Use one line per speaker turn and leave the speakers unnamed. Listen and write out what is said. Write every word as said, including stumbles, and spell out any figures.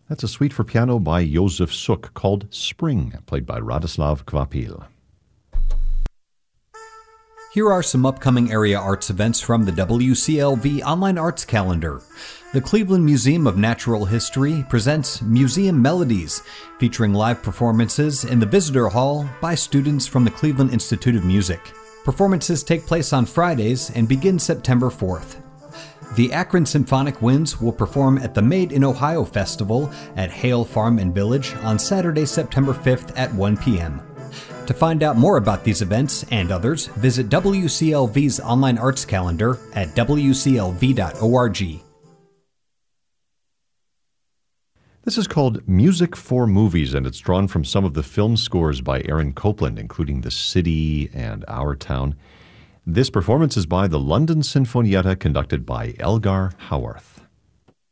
That's a suite for piano by Josef Suk called Spring, played by Radoslav Kvapil.
Here are some upcoming area arts events from the W C L V Online Arts Calendar. The Cleveland Museum of Natural History presents Museum Melodies, featuring live performances in the Visitor Hall by students from the Cleveland Institute of Music. Performances take place on Fridays and begin September fourth. The Akron Symphonic Winds will perform at the Made in Ohio Festival at Hale Farm and Village on Saturday, September fifth at one p.m. To find out more about these events and others, visit W C L V's online arts calendar at w c l v dot org.
This is called Music for Movies, and it's drawn from some of the film scores by Aaron Copland, including The City and Our Town. This performance is by the London Sinfonietta, conducted by Elgar Howarth.